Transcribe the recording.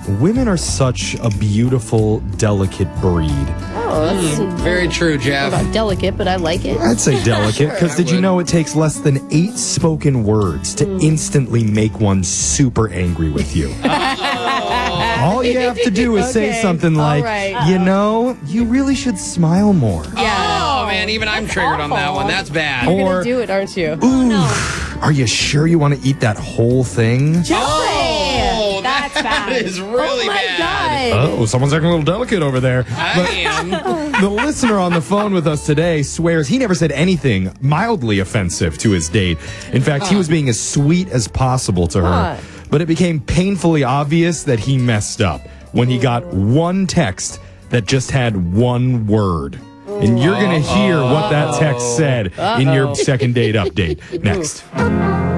women are such a beautiful, delicate breed. Oh, that's Very true, Jeff. not delicate, but I like it. I'd say delicate, because did you know it takes less than 8 spoken words to instantly make one super angry with you? All you have to do is say Okay, something like, all right. you know, you really should smile more. Oh, man, even I'm triggered on that one. That's bad. You're Or, gonna do it, aren't you? ooh, are you sure you want to eat that whole thing? Oh, That's that bad. is really Oh my bad. God. Oh, someone's acting a little delicate over there. I am. The listener on the phone with us today swears he never said anything mildly offensive to his date. In fact, he was being as sweet as possible to her. But it became painfully obvious that he messed up when he got one text that just had one word. And you're going to hear what that text said in your second date update next.